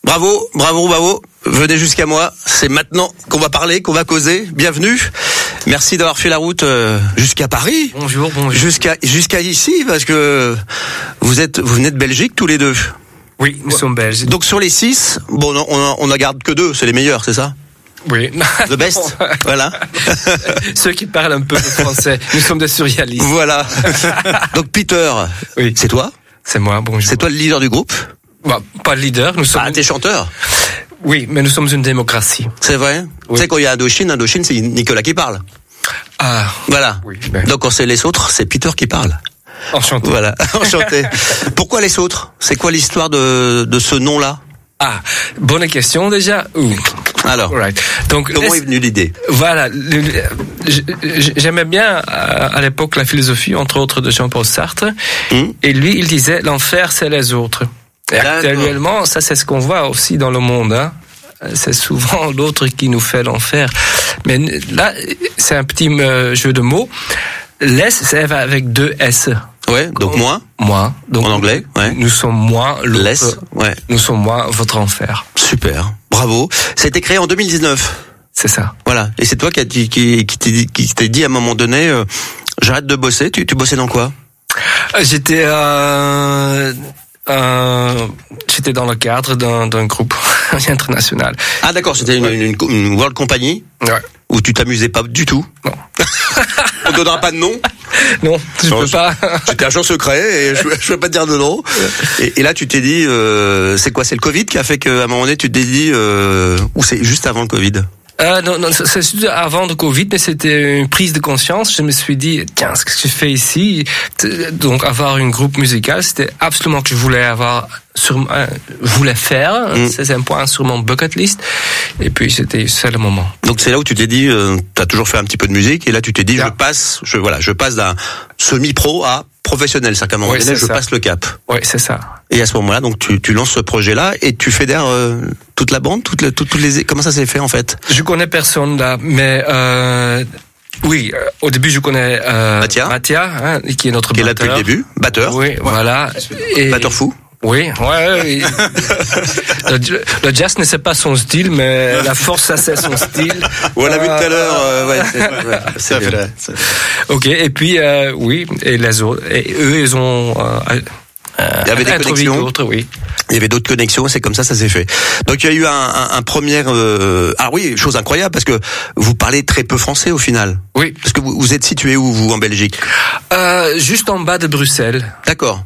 Bravo. Venez jusqu'à moi. C'est maintenant qu'on va parler, qu'on va causer. Bienvenue. Merci d'avoir fait la route jusqu'à Paris. Bonjour. Jusqu'à ici, parce que vous venez de Belgique tous les deux. Oui, nous sommes belges. Donc sur les 6, on en garde que 2, c'est les meilleurs, c'est ça? Oui. The best. Voilà. Ceux qui parlent un peu français. Nous sommes des surréalistes. Voilà. Donc Peter, oui. C'est toi? C'est moi, bonjour. C'est toi le leader du groupe? Bah, pas le leader, nous sommes... Ah, t'es chanteur? Oui, mais nous sommes une démocratie. C'est vrai? Oui. Tu sais, quand il y a Indochine, c'est Nicolas qui parle. Ah. Voilà. Oui, ben. Donc quand c'est les autres, c'est Peter qui parle. Enchanté. Voilà, enchanté. Pourquoi les autres? C'est quoi l'histoire de ce nom-là? Ah, bonne question déjà. Alors, right. Donc, comment est venue l'idée? Voilà, j'aimais bien à l'époque la philosophie, entre autres, de Jean-Paul Sartre. Et lui, il disait, l'enfer, c'est les autres. Et actuellement, ça, c'est ce qu'on voit aussi dans le monde. Hein. C'est souvent l'autre qui nous fait l'enfer. Mais là, c'est un petit jeu de mots. Les, c'est avec 2 S. Ouais, donc moi. Donc, en anglais, ouais. Nous sommes moi, l'autre. Less, ouais. Nous sommes moi, votre enfer. Super. Bravo. Ça a été créé en 2019. C'est ça. Voilà. Et c'est toi qui t'es dit à un moment donné, j'arrête de bosser. Tu bossais dans quoi? J'étais dans le cadre d'un groupe international. Ah d'accord, c'était une world company. Ouais. Où tu t'amusais pas du tout. Non. On donnera pas de nom. Non, je peux pas. C'était agent secret et je vais pas te dire de nom. Et là, tu t'es dit, c'est quoi? C'est le Covid qui a fait qu'à un moment donné, tu t'es dit, ou c'est juste avant le Covid? Non, c'est avant le Covid, mais c'était une prise de conscience. Je me suis dit, tiens, ce que je fais ici, donc avoir un groupe musical, c'était absolument que je voulais faire. C'est un point sur mon bucket list. Et puis c'est le moment. Donc c'est là où tu t'es dit, t'as toujours fait un petit peu de musique, et là tu t'es dit, je passe d'un semi-pro à professionnel, c'est qu'à un moment donné, je passe le cap. Oui, c'est ça. Et à ce moment-là, donc tu lances ce projet-là et tu fédères toute la bande, toutes les. Comment ça s'est fait en fait? Je connais personne là, mais oui, au début je connais Mathia, qui est notre batteur. Qui est là depuis le début, batteur. Oui, voilà. Et batteur fou. Oui, ouais. Le jazz ne c'est pas son style, mais la force, ça c'est son style. On l'a vu tout à l'heure. C'est vrai. Ok, et puis oui, et les autres, et eux ils ont. Il y avait des connexions. Oui. Il y avait d'autres connexions, c'est comme ça s'est fait. Donc il y a eu un premier. Ah oui, chose incroyable parce que vous parlez très peu français au final. Oui. Parce que vous êtes situé où vous en Belgique? Juste en bas de Bruxelles. D'accord.